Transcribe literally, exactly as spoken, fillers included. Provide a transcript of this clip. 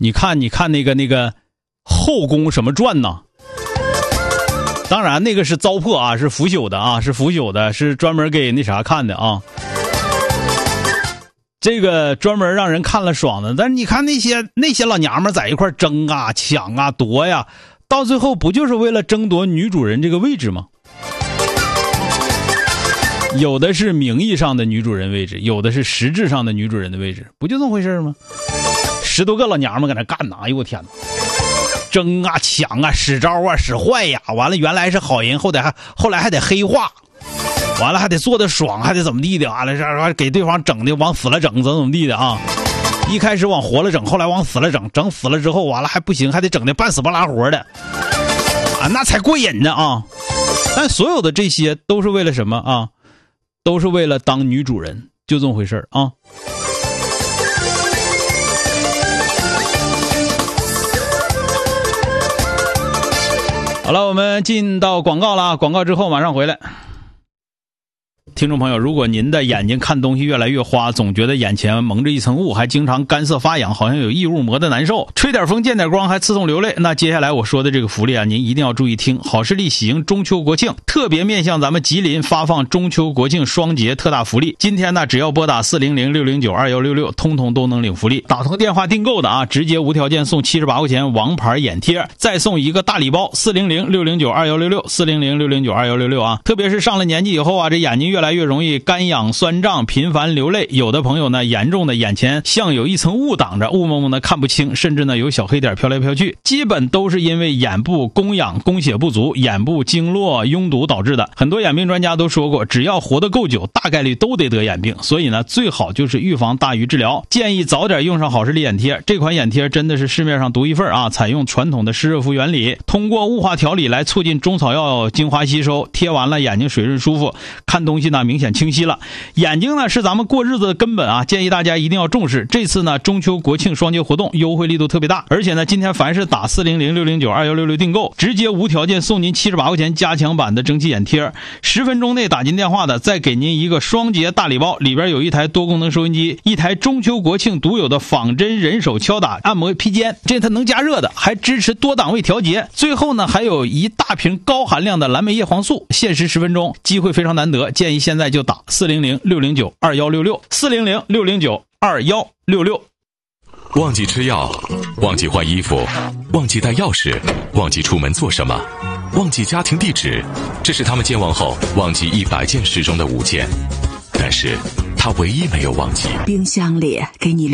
你看你看那个那个后宫什么传呢？当然那个是糟粕啊，是腐朽的啊，是腐朽的，是专门给那啥看的啊。这个专门让人看了爽的。但是你看那些那些老娘们在一块争啊抢啊夺呀，到最后不就是为了争夺女主人这个位置吗？有的是名义上的女主人位置，有的是实质上的女主人的位置，不就这么回事吗？十多个老娘们搁那干呢，哎呦我天哪，争啊抢啊使招啊使坏呀，完了原来是好人，后来还后来还得黑化，完了还得做的爽，还得怎么地的，完了这给对方整的往死了整，怎么怎么地的啊！一开始往活了整，后来往死了整，整死了之后完了还不行，还得整的半死不拉活的啊，那才过瘾呢啊！但所有的这些都是为了什么啊？都是为了当女主人，就这么回事啊！好了，我们进到广告了，广告之后马上回来。听众朋友，如果您的眼睛看东西越来越花，总觉得眼前蒙着一层雾，还经常干涩发痒，好像有异物磨得难受，吹点风见点光还刺痛流泪，那接下来我说的这个福利啊，您一定要注意听。好视力喜迎中秋国庆，特别面向咱们吉林发放中秋国庆双节特大福利。今天呢，只要拨打四零零六零九二一六六，通通都能领福利。打通电话订购的啊，直接无条件送七十八块钱王牌眼贴，再送一个大礼包。四零零六零九二一六六，四零零六零九二一六六啊。特别是上了年纪以后啊，这眼睛越来越容易干痒酸胀，频繁流泪。有的朋友呢，严重的眼前像有一层雾挡着，雾蒙蒙的看不清，甚至呢有小黑点飘来飘去，基本都是因为眼部供氧供血不足，眼部经络拥堵导致的。很多眼病专家都说过，只要活得够久，大概率都得得眼病。所以呢，最好就是预防大于治疗，建议早点用上好视力眼贴。这款眼贴真的是市面上独一份啊，采用传统的湿热敷原理，通过雾化调理来促进中草药精华吸收，贴完了眼睛水润舒服，看东西呢明显清晰了。眼睛呢是咱们过日子的根本啊，建议大家一定要重视。这次呢中秋国庆双节活动优惠力度特别大，而且呢今天凡是打四零零六零九二一六六订购，直接无条件送您七十八块钱加强版的蒸汽眼贴，十分钟内打进电话的再给您一个双节大礼包，里边有一台多功能收音机，一台中秋国庆独有的仿真人手敲打按摩披肩，这它能加热的，还支持多档位调节。最后呢还有一大瓶高含量的蓝莓叶黄素，限时十分钟，机会非常难得，建议现在就打四零零六零九二一六六，四零零六零九二一六六。 忘记吃药，忘记换衣服，忘记带钥匙，忘记出门做什么，忘记家庭地址，这是他们健忘后忘记一百件事中的五件，但是他唯一没有忘记。 冰箱里给你